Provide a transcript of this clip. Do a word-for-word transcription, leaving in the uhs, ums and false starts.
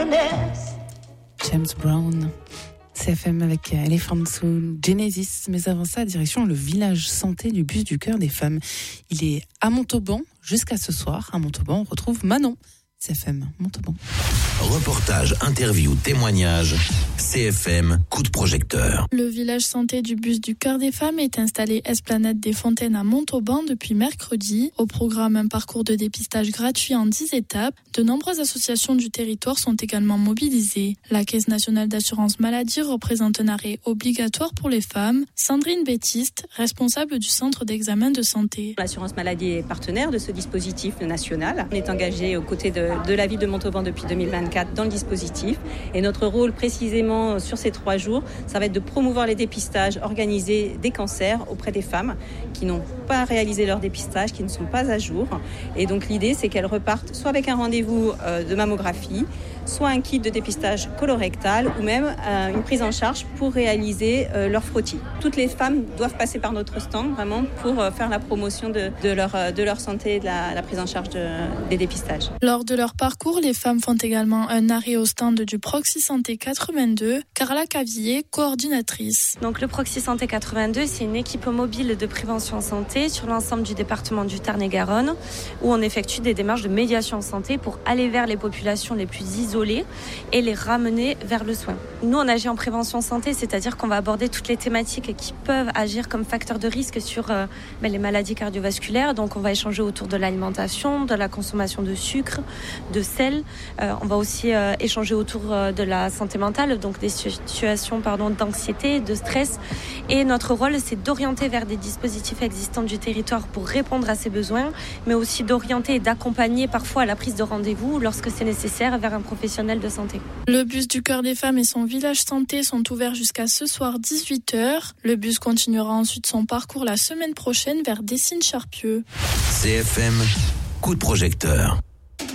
tenderness. James Brown, C F M avec Elephant Soul, Genesis. Mais avant ça, direction le village santé du bus du cœur des femmes. Il est à Montauban jusqu'à ce soir. À Montauban, on retrouve Manon. C F M, Montauban. Reportage, interview, témoignage. C F M, coup de projecteur. Le village santé du bus du cœur des femmes est installé Esplanade des Fontaines à Montauban depuis mercredi. Au programme, un parcours de dépistage gratuit en dix étapes. De nombreuses associations du territoire sont également mobilisées. La Caisse nationale d'assurance maladie représente un arrêt obligatoire pour les femmes. Sandrine Bétiste, responsable du centre d'examen de santé. L'assurance maladie est partenaire de ce dispositif national. On est engagé aux côtés de de la ville de Montauban depuis deux mille vingt-quatre dans le dispositif. Et notre rôle précisément sur ces trois jours, ça va être de promouvoir les dépistages organisés des cancers auprès des femmes qui n'ont pas réalisé leur dépistage, qui ne sont pas à jour. Et donc l'idée, c'est qu'elles repartent soit avec un rendez-vous de mammographie, soit un kit de dépistage colorectal ou même euh, une prise en charge pour réaliser euh, leur frottis. Toutes les femmes doivent passer par notre stand vraiment pour euh, faire la promotion de, de, leur, euh, de leur santé et de la, la prise en charge de, des dépistages. Lors de leur parcours, les femmes font également un arrêt au stand du Proxy Santé quatre-vingt-deux. Carla Cavillier, coordinatrice. Donc le Proxy Santé quatre-vingt-deux, c'est une équipe mobile de prévention santé sur l'ensemble du département du Tarn-et-Garonne où on effectue des démarches de médiation santé pour aller vers les populations les plus isolées et les ramener vers le soin. Nous, on agit en prévention santé, c'est-à-dire qu'on va aborder toutes les thématiques qui peuvent agir comme facteurs de risque sur euh, ben, les maladies cardiovasculaires. Donc, on va échanger autour de l'alimentation, de la consommation de sucre, de sel. Euh, on va aussi euh, échanger autour euh, de la santé mentale, donc des situations pardon, d'anxiété, de stress. Et notre rôle, c'est d'orienter vers des dispositifs existants du territoire pour répondre à ces besoins, mais aussi d'orienter et d'accompagner parfois à la prise de rendez-vous lorsque c'est nécessaire vers un professionnel de santé. Le bus du cœur des femmes et son village santé sont ouverts jusqu'à ce soir dix-huit heures. Le bus continuera ensuite son parcours la semaine prochaine vers Dessines-Charpieu. C F M, coup de projecteur.